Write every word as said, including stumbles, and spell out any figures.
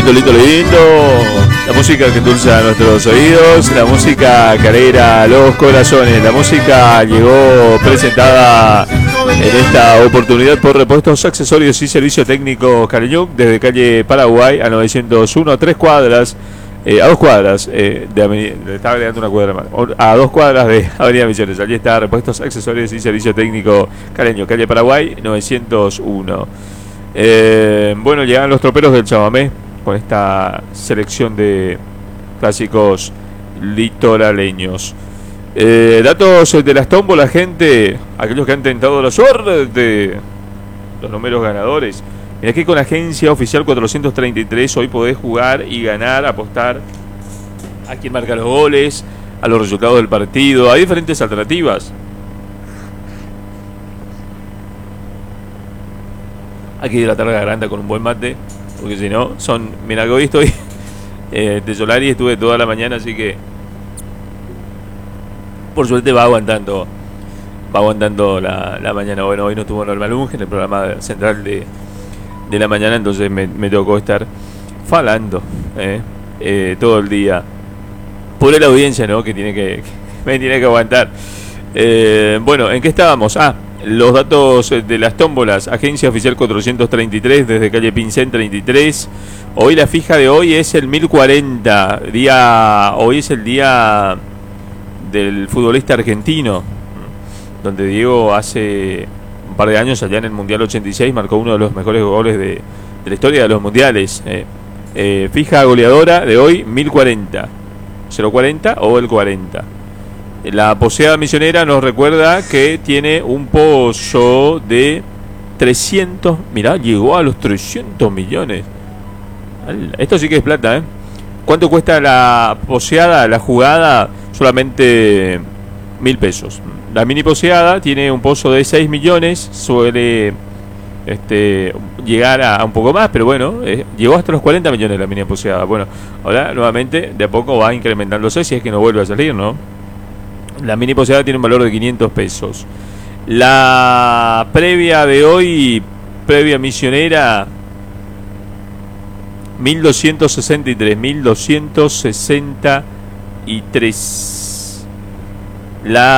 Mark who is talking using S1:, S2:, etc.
S1: lindo, lindo, lindo. La música que endulza nuestros oídos, la música que alegra los corazones. La música llegó presentada en esta oportunidad por Repuestos, Accesorios y Servicio Técnico Cariñuc, desde calle Paraguay a novecientos uno, a tres cuadras, eh, a dos cuadras eh, de avenida, le estaba agregando una cuadra más, a dos cuadras de Avenida Misiones. Allí está Repuestos, Accesorios y Servicio Técnico Cariñuc, calle Paraguay novecientos uno. Eh, bueno, llegan los troperos del chamamé con esta selección de clásicos litoraleños. Eh, datos de las tómbolas, gente, aquellos que han tentado la suerte de los números ganadores. Mira que con la agencia oficial cuatrocientos treinta y tres hoy podés jugar y ganar, apostar a quién marca los goles, a los resultados del partido. Hay diferentes alternativas. Hay que hidratar la garganta con un buen mate, porque si no, son... Mira, que hoy estoy eh, de Solari, estuve toda la mañana, así que por suerte va aguantando va aguantando la, la mañana. Bueno, hoy no estuvo Normal Unge en el programa central de, de la mañana, entonces me, me tocó estar falando eh, eh, todo el día por la audiencia, ¿no? Que tiene que, que me tiene que aguantar. Eh, bueno, ¿en qué estábamos? Ah, los datos de las tómbolas. Agencia oficial cuatrocientos treinta y tres desde calle Pincén treinta y tres. Hoy la fija de hoy es el mil cuarenta. Día, hoy es el día del futbolista argentino, donde Diego hace un par de años, allá en el Mundial ochenta y seis, marcó uno de los mejores goles de, de la historia de los mundiales. Eh, eh, fija goleadora de hoy mil cuarenta. cero cuarenta o el cuarenta. La poseada misionera nos recuerda que tiene un pozo de trescientos. Mirá, llegó a los trescientos millones. Esto sí que es plata, ¿eh? ¿Cuánto cuesta la poseada, la jugada? Solamente mil pesos. La mini poseada tiene un pozo de seis millones. Suele este, llegar a, a un poco más, pero bueno, eh, llegó hasta los cuarenta millones la mini poseada. Bueno, ahora nuevamente de a poco va incrementándose, si es que no vuelve a salir, ¿no? La mini poseada tiene un valor de quinientos pesos. La previa de hoy, previa misionera, mil doscientos sesenta y tres. mil doscientos sesenta y tres. La